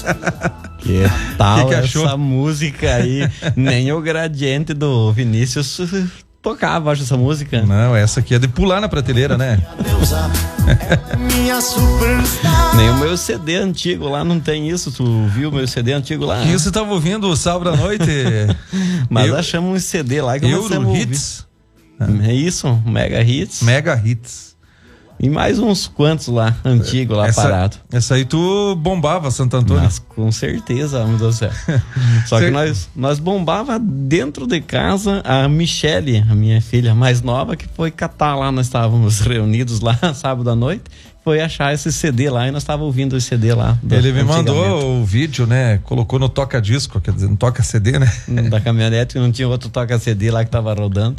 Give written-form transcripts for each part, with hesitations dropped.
Que tal que achou? Essa música aí? Nem o Gradiente do Vinícius tocava, acho, essa música. Não, essa aqui é de pular na prateleira, né? Nem o meu CD antigo lá não tem isso. Tu viu o meu CD antigo lá? E você tava ouvindo o Sábado à Noite? Mas achamos um CD lá que nós Euro Hits? É isso, Mega Hits. Mega Hits. E mais uns quantos lá, antigo lá, parado. Essa aí tu bombava, Santo Antônio? Mas com certeza, meu Deus do céu. Só que nós bombava dentro de casa. A Michele, a minha filha mais nova, que foi catar lá, nós estávamos reunidos lá sábado à noite, foi achar esse CD lá e nós estávamos ouvindo esse CD lá. Ele me mandou o vídeo, né? Colocou no toca-disco, quer dizer, no toca-CD, né? Da caminhonete, não tinha outro toca-CD lá que tava rodando.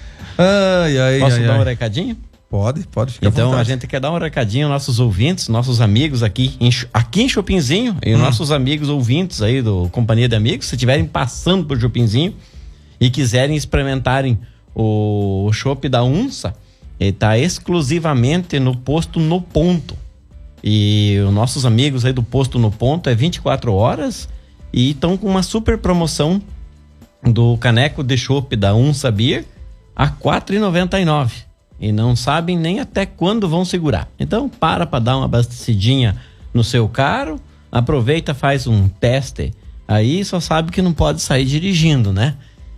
Ai, Posso dar um recadinho? Pode ficar Então a gente quer dar um recadinho aos nossos ouvintes, nossos amigos aqui em Chopinzinho e nossos amigos ouvintes aí do Companhia de Amigos, se estiverem passando por Chopinzinho e quiserem experimentarem o chopp da Unça, ele tá exclusivamente no posto No Ponto. E os nossos amigos aí do posto No Ponto é 24 horas e estão com uma super promoção do caneco de chopp da Unça Beer a R$ 4,99. E não sabem nem até quando vão segurar. Então para dar uma abastecidinha no seu carro, aproveita, faz um teste, aí só sabe que não pode sair dirigindo, né?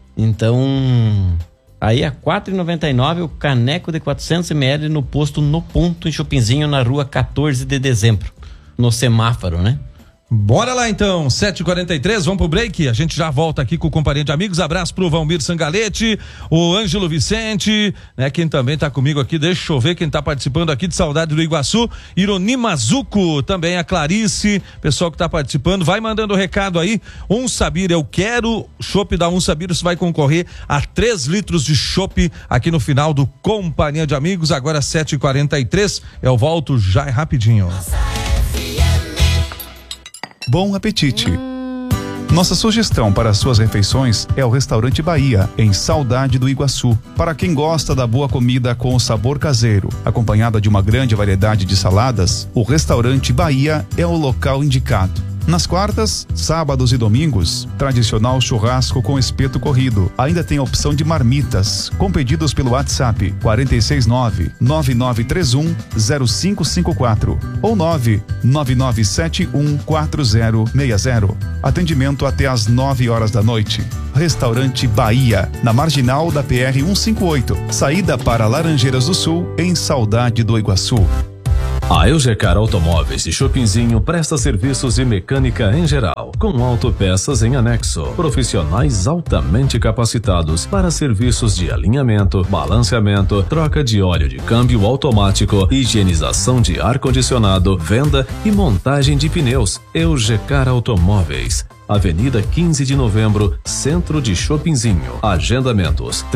Então aí a R$ 4,99 o caneco de 400 ml no posto No Ponto em Chopinzinho, na rua 14 de dezembro, no semáforo, né? Bora lá então, 7h43, vamos pro break, a gente já volta aqui com o Companhia de Amigos. Abraço pro Valmir Sangalete, o Ângelo Vicente, né, quem também tá comigo aqui, deixa eu ver quem tá participando aqui de Saudade do Iguaçu, Ironi Mazuco, também a Clarice, pessoal que tá participando, vai mandando o recado aí. Unça Beer, eu quero chopp da Unça Beer, você vai concorrer a 3 litros de chopp aqui no final do Companhia de Amigos. Agora 7h43, eu volto já rapidinho. Bom apetite! Nossa sugestão para suas refeições é o Restaurante Bahia, em Saudade do Iguaçu. Para quem gosta da boa comida com o sabor caseiro, acompanhada de uma grande variedade de saladas, o Restaurante Bahia é o local indicado. Nas quartas, sábados e domingos, tradicional churrasco com espeto corrido. Ainda tem a opção de marmitas, com pedidos pelo WhatsApp 469-9931-0554 ou 999714060. Atendimento até às 9 horas da noite. Restaurante Bahia, na marginal da PR 158, saída para Laranjeiras do Sul, em Saudade do Iguaçu. A Eugecar Automóveis de Chopinzinho presta serviços de mecânica em geral, com autopeças em anexo, profissionais altamente capacitados para serviços de alinhamento, balanceamento, troca de óleo de câmbio automático, higienização de ar-condicionado, venda e montagem de pneus. Eugecar Automóveis, Avenida 15 de Novembro, Centro de Chopinzinho. Agendamentos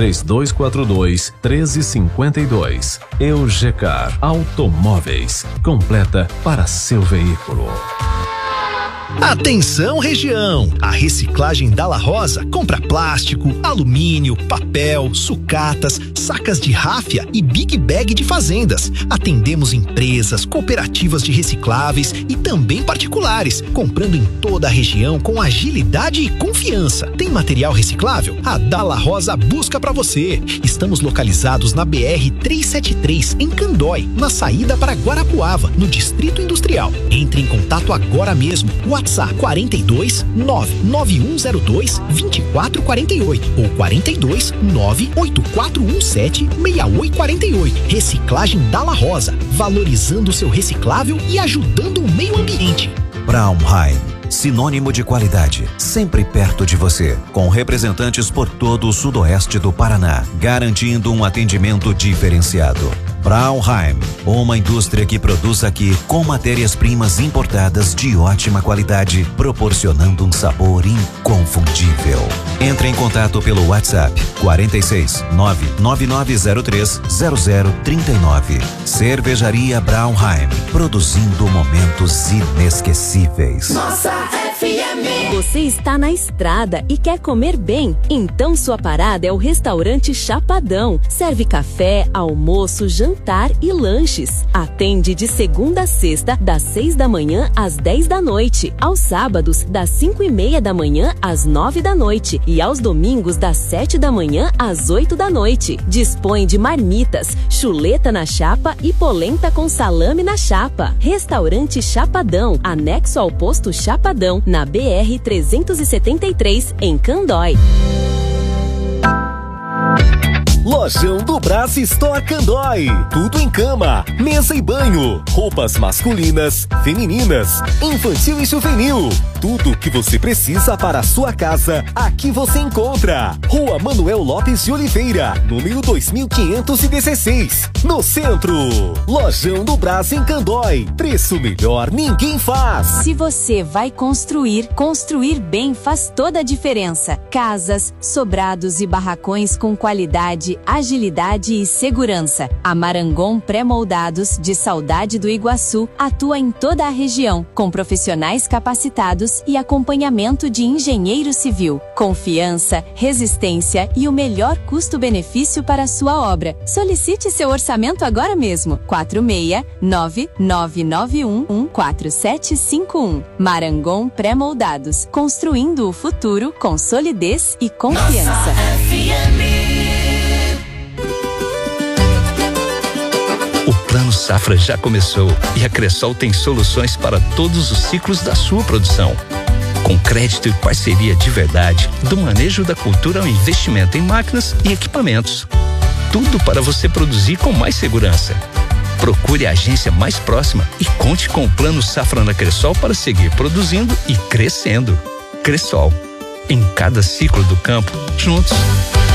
3242-1352. Eugecar Automóveis, completa para seu veículo. Atenção, região! A reciclagem Dalla Rosa compra plástico, alumínio, papel, sucatas, sacas de ráfia e big bag de fazendas. Atendemos empresas, cooperativas de recicláveis e também particulares, comprando em toda a região com agilidade e confiança. Tem material reciclável? A Dalla Rosa busca para você. Estamos localizados na BR 373, em Candói, na saída para Guarapuava, no Distrito Industrial. Entre em contato agora mesmo. WhatsApp 42 99102 2448 ou 42 98417 6848. Reciclagem Dalla Rosa, valorizando o seu reciclável e ajudando o meio ambiente. Braunheim, sinônimo de qualidade, sempre perto de você, com representantes por todo o sudoeste do Paraná, garantindo um atendimento diferenciado. Braunheim, uma indústria que produz aqui com matérias-primas importadas de ótima qualidade, proporcionando um sabor inconfundível. Entre em contato pelo WhatsApp 46 99903 0039. Cervejaria Braunheim, produzindo momentos inesquecíveis. Nossa Você está na estrada e quer comer bem? Então sua parada é o restaurante Chapadão. Serve café, almoço, jantar e lanches. Atende de segunda a sexta, das 6 da manhã às 10 da noite. Aos sábados, das 5:30 da manhã às 9 da noite. E aos domingos, das 7 da manhã às 8 da noite. Dispõe de marmitas, chuleta na chapa e polenta com salame na chapa. Restaurante Chapadão, anexo ao posto Chapadão, na BR-373, em Candói. Lojão do Brás Store Candói. Tudo em cama, mesa e banho, roupas masculinas, femininas, infantil e juvenil. Tudo que você precisa para a sua casa, aqui você encontra. Rua Manuel Lopes de Oliveira, número 2516, no centro. Lojão do Brás em Candói. Preço melhor ninguém faz. Se você vai construir bem faz toda a diferença. Casas, sobrados e barracões com qualidade, agilidade e segurança. A Marangon Pré-Moldados, de Saudade do Iguaçu, atua em toda a região, com profissionais capacitados e acompanhamento de engenheiro civil. Confiança, resistência e o melhor custo-benefício para a sua obra. Solicite seu orçamento agora mesmo. 46999114751. Marangon Pré-Moldados, construindo o futuro com solidez e confiança. O Plano Safra já começou e a Cressol tem soluções para todos os ciclos da sua produção. Com crédito e parceria de verdade, do manejo da cultura ao investimento em máquinas e equipamentos. Tudo para você produzir com mais segurança. Procure a agência mais próxima e conte com o Plano Safra na Cressol para seguir produzindo e crescendo. Cressol, em cada ciclo do campo, juntos.